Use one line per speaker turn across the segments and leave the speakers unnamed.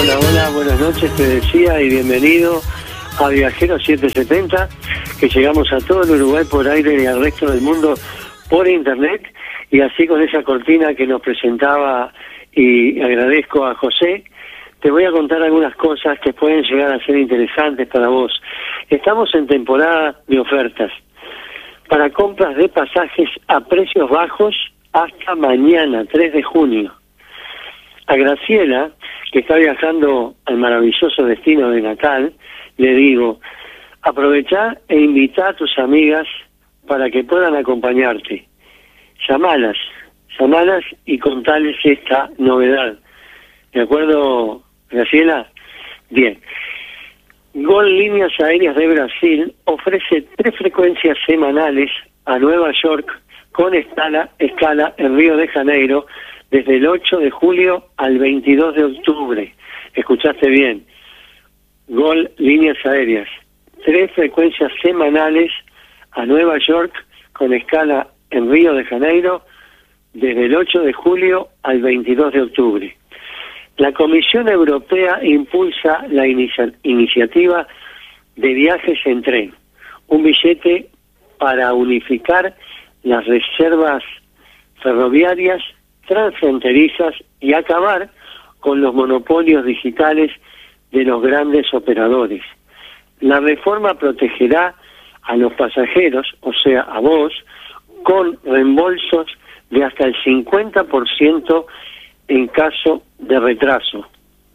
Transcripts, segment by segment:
Hola, hola, buenas noches, te decía, y bienvenido a Viajero 770, que llegamos a todo el Uruguay por aire y al resto del mundo por internet, y así con esa cortina que nos presentaba, y agradezco a José, te voy a contar algunas cosas que pueden llegar a ser interesantes para vos. Estamos en temporada de ofertas para compras de pasajes a precios bajos hasta mañana, 3 de junio. A Graciela, que está viajando al maravilloso destino de Natal, le digo, aprovechá e invitá a tus amigas para que puedan acompañarte. Llamalas y contales esta novedad. ¿De acuerdo, Graciela? Bien. Gol Líneas Aéreas de Brasil ofrece 3 frecuencias semanales a Nueva York con escala en Río de Janeiro desde el 8 de julio al 22 de octubre. Escuchaste bien. Gol Líneas Aéreas. 3 frecuencias semanales a Nueva York con escala en Río de Janeiro desde el 8 de julio al 22 de octubre. La Comisión Europea impulsa la iniciativa de viajes en tren, un billete para unificar las reservas ferroviarias transfronterizas y acabar con los monopolios digitales de los grandes operadores. La reforma protegerá a los pasajeros, o sea, a vos, con reembolsos de hasta el 50% en caso de retraso.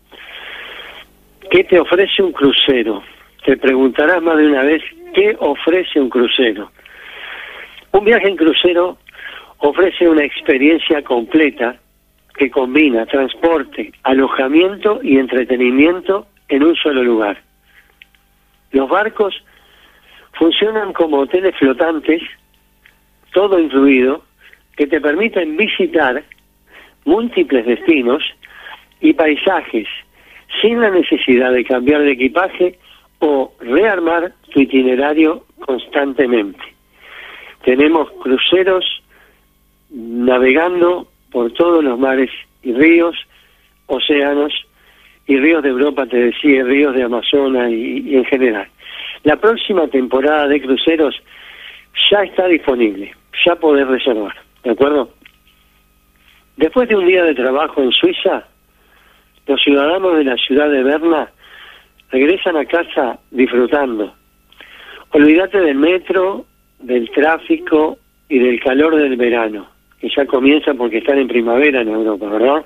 ¿Qué te ofrece un crucero? Te preguntarás más de una vez, ¿qué ofrece un crucero? Un viaje en crucero ofrece una experiencia completa que combina transporte, alojamiento y entretenimiento en un solo lugar. Los barcos funcionan como hoteles flotantes, todo incluido, que te permiten visitar múltiples destinos y paisajes sin la necesidad de cambiar de equipaje o rearmar tu itinerario constantemente. Tenemos cruceros navegando por todos los mares y ríos, océanos y ríos de Europa, te decía, ríos de Amazonas y en general. La próxima temporada de cruceros ya está disponible, ya podés reservar, ¿de acuerdo? Después de un día de trabajo en Suiza, los ciudadanos de la ciudad de Berna regresan a casa disfrutando. Olvídate del metro, del tráfico y del calor del verano, que ya comienza porque están en primavera en Europa, ¿verdad?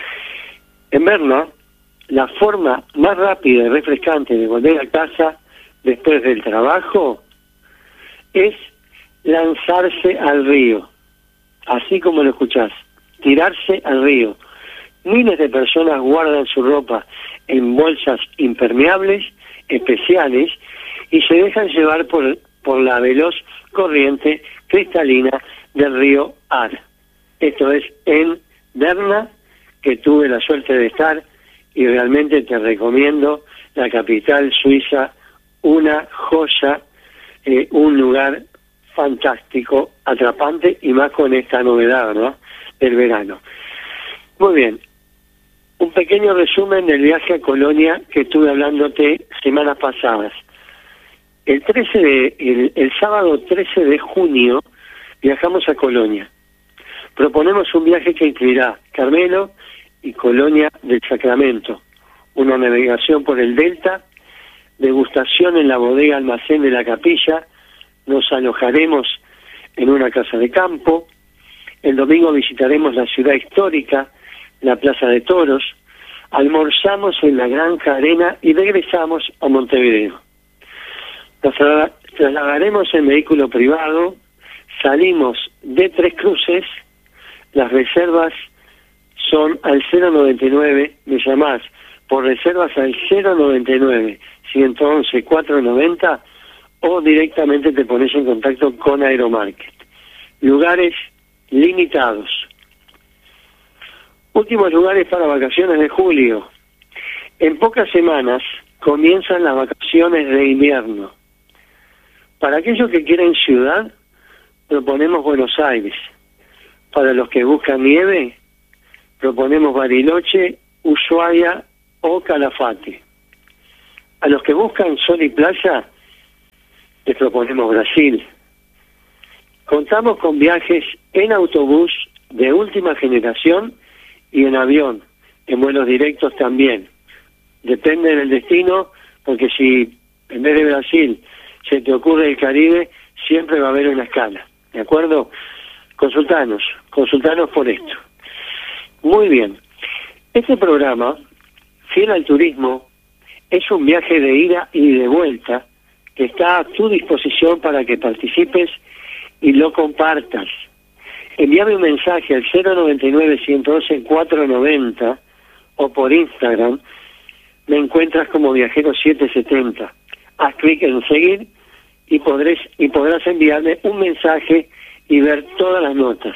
En Berna, la forma más rápida y refrescante de volver a casa después del trabajo es lanzarse al río, así como lo escuchás. Tirarse al río. Miles de personas guardan su ropa en bolsas impermeables especiales y se dejan llevar por la veloz corriente cristalina del río Ar. Esto es en Berna, que tuve la suerte de estar, y realmente te recomiendo la capital suiza, una joya, un lugar fantástico, atrapante, y más con esta novedad, ¿no?, del verano. Muy bien, un pequeño resumen del viaje a Colonia que estuve hablándote semanas pasadas. El sábado 13 de junio viajamos a Colonia. Proponemos un viaje que incluirá Carmelo y Colonia del Sacramento, una navegación por el Delta, degustación en la bodega almacén de la capilla, nos alojaremos en una casa de campo. El domingo visitaremos la ciudad histórica, la Plaza de Toros, almorzamos en la Granja Arena y regresamos a Montevideo. Nos trasladaremos en vehículo privado, salimos de Tres Cruces, las reservas son al 099, me llamás por reservas al 099 111 490 o directamente te pones en contacto con Aeromarket. Lugares limitados. Últimos lugares para vacaciones de julio. En pocas semanas comienzan las vacaciones de invierno. Para aquellos que quieren ciudad, proponemos Buenos Aires. Para los que buscan nieve, proponemos Bariloche, Ushuaia o Calafate. A los que buscan sol y playa, les proponemos Brasil. Contamos con viajes en autobús de última generación y en avión, en vuelos directos también. Depende del destino, porque si en vez de Brasil se te ocurre el Caribe, siempre va a haber una escala, ¿de acuerdo? Consultanos por esto. Muy bien. Este programa, Fiel al Turismo, es un viaje de ida y de vuelta que está a tu disposición para que participes y lo compartas. Envíame un mensaje al 099-112-490 o por Instagram. Me encuentras como Viajero 770. Haz clic en seguir y podrás enviarme un mensaje y ver todas las notas.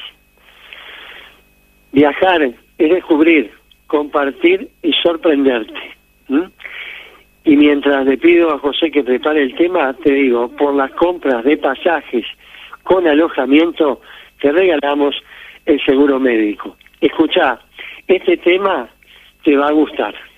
Viajar es descubrir, compartir y sorprenderte. Y mientras le pido a José que prepare el tema, te digo, por las compras de pasajes con alojamiento, te regalamos el seguro médico. Escuchá, este tema te va a gustar.